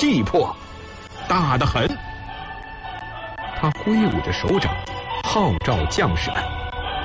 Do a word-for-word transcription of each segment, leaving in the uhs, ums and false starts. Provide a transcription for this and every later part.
气魄，大得很。他挥舞着手掌，号召将士们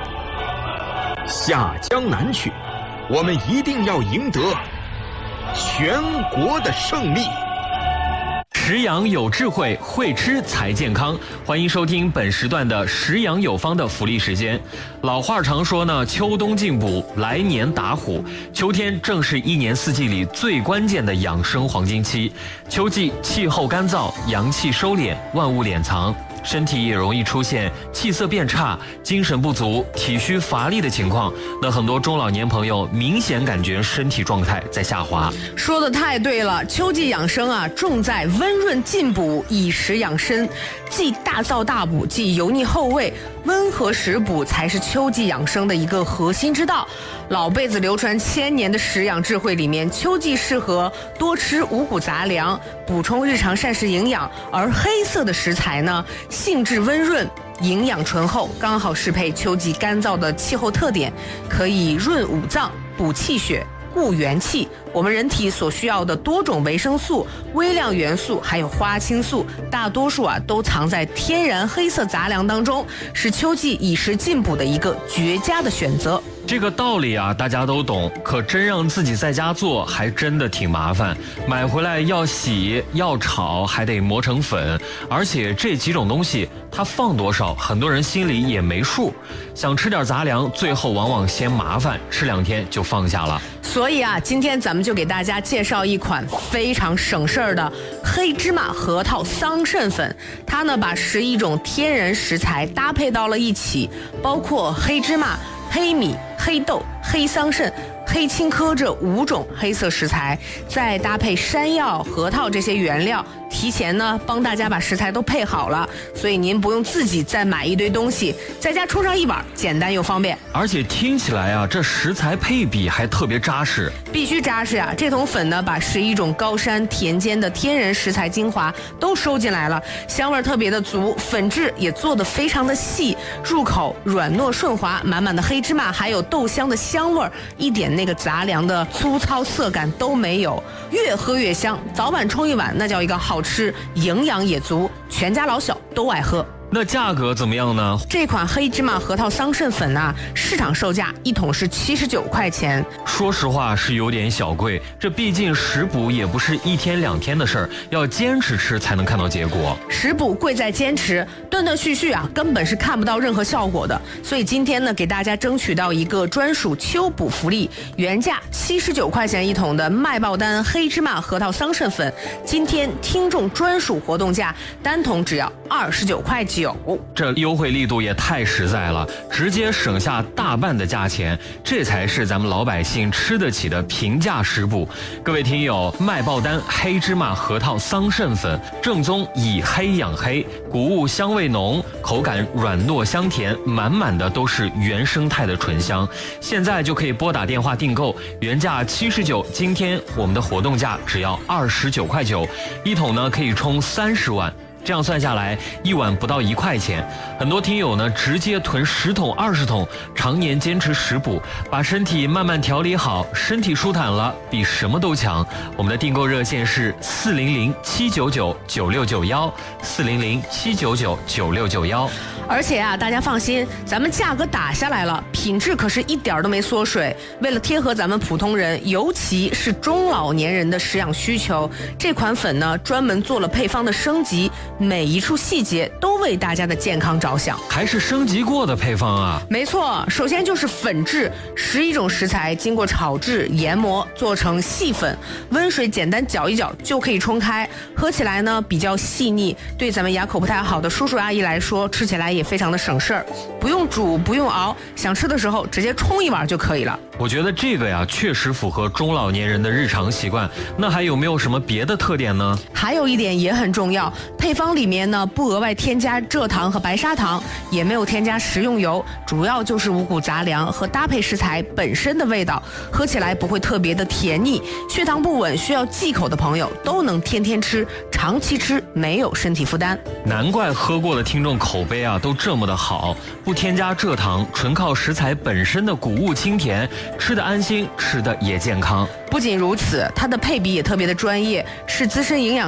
下江南去，我们一定要赢得全国的胜利。 食养有智慧，会吃才健康。欢迎收听本时段的食养有方的福利时间。老话常说呢，秋冬进补，来年打虎。秋天正是一年四季里最关键的养生黄金期。秋季气候干燥，阳气收敛，万物敛藏，身体也容易出现气色变差、精神不足、体虚乏力的情况。那很多中老年朋友明显感觉身体状态在下滑。 说的太对了，秋季养生啊，重在温润进补，以食养身，既大燥大补，既油腻厚味，温和食补才是秋季养生的一个核心之道。老辈子流传千年的食养智慧里面，秋季适合多吃五谷杂粮，补充日常膳食营养，而黑色的食材呢，性质温润，营养醇厚，刚好适配秋季干燥的气候特点，可以润五脏、补气血、固元气。我们人体所需要的多种维生素、微量元素还有花青素，大多数啊都藏在天然黑色杂粮当中，是秋季以食进补的一个绝佳的选择。 这个道理啊，大家都懂，可真让自己在家做，还真的挺麻烦。买回来要洗，要炒，还得磨成粉，而且这几种东西它放多少，很多人心里也没数。想吃点杂粮，最后往往嫌麻烦，吃两天就放下了。 所以啊，今天咱们就给大家介绍一款非常省事儿的黑芝麻核桃桑葚粉。它呢，把十一种天然食材搭配到了一起，包括黑芝麻、黑米、黑豆、黑桑葚、黑青稞这五种黑色食材，再搭配山药、核桃这些原料，提前呢帮大家把食材都配好了，所以您不用自己再买一堆东西，在家冲上一碗，简单又方便。 而且听起来啊，这食材配比还特别扎实， 必须扎实啊！这桶粉呢，把十一种高山田间的天然食材精华都收进来了，香味特别的足，粉质也做得非常的细，入口软糯顺滑，满满的黑芝麻还有豆香的香味，一点那个杂粮的粗糙涩感都没有，越喝越香。早晚冲一碗，那叫一个好吃，营养也足，全家老小都爱喝。 那价格怎么样呢？ 这款黑芝麻核桃桑葚粉啊，市场售价一桶是七十九块钱。 说实话是有点小贵，这毕竟食补也不是一天两天的事儿，要坚持吃才能看到结果。 食补贵在坚持，断断续续啊，根本是看不到任何效果的。所以今天呢，给大家争取到一个专属秋补福利，原价七十九块钱一桶的麦爆丹黑芝麻核桃桑葚粉，今天听众专属活动价，单桶只要二十九块九。 这优惠力度也太实在了，直接省下大半的价钱，这才是咱们老百姓吃得起的平价食补。各位听友，麦爆丹黑芝麻核桃桑葚粉，正宗以黑养黑，谷物香味浓，口感软糯香甜，满满的都是原生态的醇香。现在就可以拨打电话订购，原价七十九，今天我们的活动价只要二十九块九，一桶呢可以冲三十万。这样算下来，一碗不到一块钱。很多听友呢，直接囤十桶、二十桶，常年坚持食补，把身体慢慢调理好，身体舒坦了，比什么都强。我们的订购热线是四零零七九九九六九幺，四零零七九九九六九幺。 而且啊，大家放心，咱们价格打下来了，品质可是一点都没缩水。为了贴合咱们普通人，尤其是中老年人的食养需求，这款粉呢，专门做了配方的升级，每一处细节都为大家的健康着想。 还是升级过的配方啊？ 没错，首先就是粉质，十一种食材经过炒制、研磨，做成细粉，温水简单搅一搅就可以冲开，喝起来呢比较细腻，对咱们牙口不太好的叔叔阿姨来说，吃起来也非常的省事儿，不用煮，不用熬，想吃的时候直接冲一碗就可以了。 我觉得这个呀，确实符合中老年人的日常习惯。那还有没有什么别的特点呢？ 还有一点也很重要，配方里面呢不额外添加蔗糖和白砂糖，也没有添加食用油，主要就是五谷杂粮和搭配食材本身的味道，喝起来不会特别的甜腻。血糖不稳需要忌口的朋友都能天天吃，长期吃没有身体负担。 难怪喝过的听众口碑啊都这么的好，不添加蔗糖，纯靠食材本身的谷物清甜，吃得安心，吃得也健康。 不仅如此，它的配比也特别的专业，是资深营养